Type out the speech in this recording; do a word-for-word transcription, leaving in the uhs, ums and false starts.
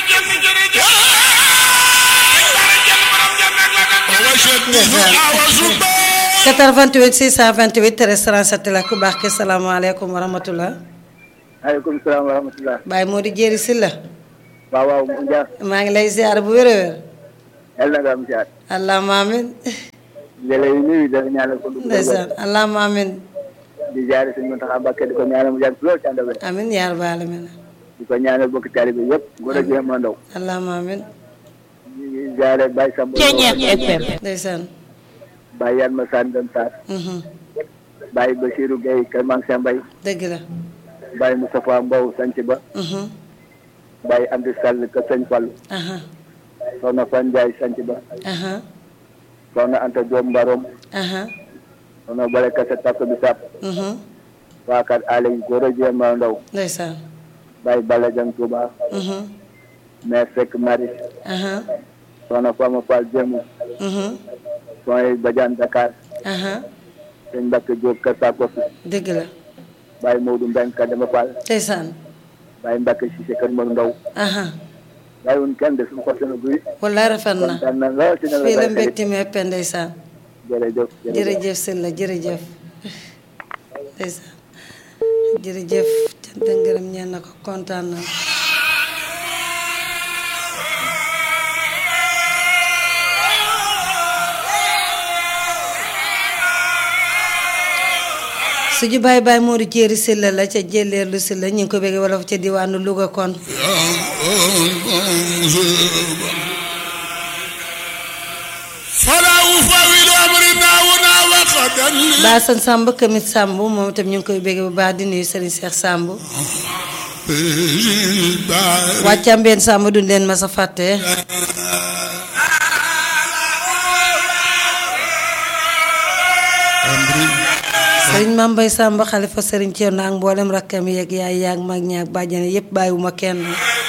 quatre-vingt-huit six cent vingt-huit treize trente-sept la ku baax ke salaamaaleykum wa rahmatulah. maaleykum salaam wa rahmatulah. Baye Modou Jéeri Sylla. waaw waaw Ndiaye. maa ngi lay ziar bu wér a wér. yàlla na nga am ziar. allahumma amin. di lay nuyu di la ñaanal ko. ndeysaan allahumma amin. di ziare sëñ Mountakha Mbacké di ko ñaanal mu yàgg lool ci ànd ak amin yaa rabbal aalamiin. di ko ñaanal bokk taalibe yëpp. góor ak jigéen ndaw. allahumma amin. ñu ngi ziare Baye Samba. ndeysaan. Baye Yann Massane Deme Sarr. Baye Bassirou Gueye Kër Mansa Mbaye. dëgg la. Baye Moustapha Mbow Sanc Ba. Baye Amdi Sall Kër Sëñ Fall. Soxna Fan Ndiaye Sanc Ba. Soxna Anta Diop Mbarom. soxna Bale Kase Takk bi Sap. waa kat Aliou góor ak jigéen ma ndaw. ndeysaan. Baye Bala Jang Touba. mais fekk Maris. soxna Fama Fall Jéemu. soxna Badiane Dakar. sëñ Mbacke Diop Kër Sakofi. dëgg la. Baye Modou Mbengue Ka Dema Fall. ndeysaan. Baye Mbacke Cissé Kër Mor Ndaw. Baye woon kenn de suñu xottu na guy. wallaay rafet na. kontaan na lool ci na la fii la mbégte mi ëppee ndeysaan. jërëjëf jërëjëf Sylla jërëjëf. ndeysaan. jërëjëf cant ak ngërëm ñeen na ko kontaan na. suñu baay baay Modou Jéeri Sylla la ca jëleerlu Sylla ñu ngi ko bëggee wolof ca diwaanu Louga kon. Baasan Samb Kamit Samb moom itam ñu ngi koy bëggee bu baax di nuyu Serigne Cheikh Samb. wàccambeen Samb duñ leen ma sa fàtte. Sëriñ Mame Mbaye Samb xalifa Sëriñ Thierno ak mboolem rakkam yeeg yaay yaag mag ñaag bàjjane yépp bàyyiwuma kenn.